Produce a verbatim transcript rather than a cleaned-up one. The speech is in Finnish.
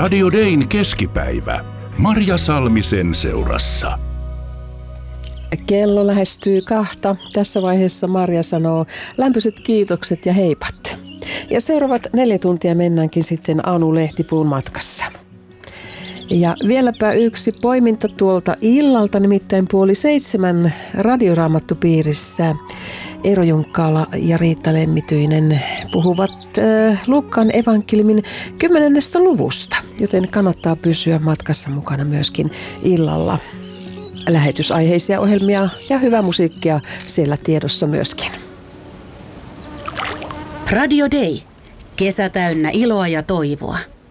Radio Dayn keskipäivä. Marja Salmisen seurassa. Kello lähestyy kahta. Tässä vaiheessa Marja sanoo lämpöiset kiitokset ja heipat. Ja seuraavat neljä tuntia mennäänkin sitten Anu Lehtipuun matkassa. Ja vieläpä yksi poiminta tuolta illalta, nimittäin puoli seitsemän Radioraamattupiirissä. Eero Junkkaala ja Riitta Lemmityinen puhuvat äh, Luukkaan evankeliumin kymmenennestä luvusta, joten kannattaa pysyä matkassa mukana myöskin illalla. Lähetysaiheisia ohjelmia ja hyvää musiikkia siellä tiedossa myöskin. Radio Day. Kesä täynnä iloa ja toivoa.